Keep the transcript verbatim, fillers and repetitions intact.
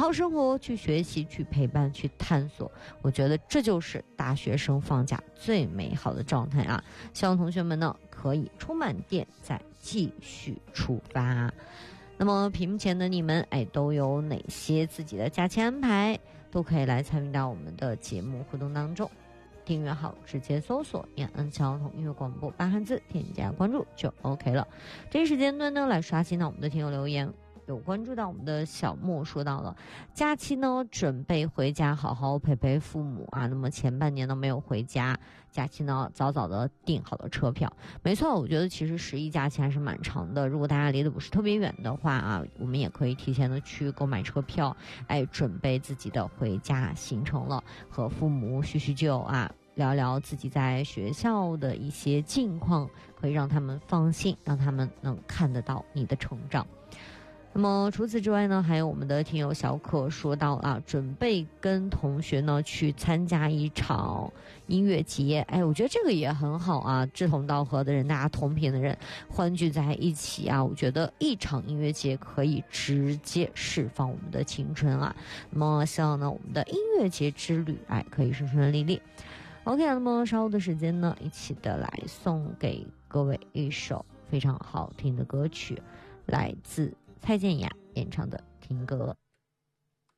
好生活，去学习，去陪伴，去探索。我觉得这就是大学生放假最美好的状态啊！希望同学们呢可以充满电，再继续出发。那么屏幕前的你们，哎，都有哪些自己的假期安排？都可以来参与到我们的节目互动当中。订阅号直接搜索延安交通音乐广播八汉字，添加关注就 OK 了。这一时间段呢，来刷新到我们的听友留言。有关注到我们的小莫说到了假期呢准备回家好好陪陪父母啊，那么前半年呢没有回家，假期呢早早的订好了车票。没错，我觉得其实十一假期还是蛮长的，如果大家离得不是特别远的话啊，我们也可以提前的去购买车票，哎，准备自己的回家行程了，和父母叙叙旧啊，聊聊自己在学校的一些近况，可以让他们放心，让他们能看得到你的成长。那么除此之外呢，还有我们的听友小可说到啊，准备跟同学呢去参加一场音乐节。哎，我觉得这个也很好啊，志同道合的人，大家同频的人欢聚在一起啊，我觉得一场音乐节可以直接释放我们的青春啊。那么希望呢我们的音乐节之旅哎可以顺顺利利。OK， 那么稍后的时间呢，一起的来送给各位一首非常好听的歌曲，来自蔡健雅演唱的《听歌》。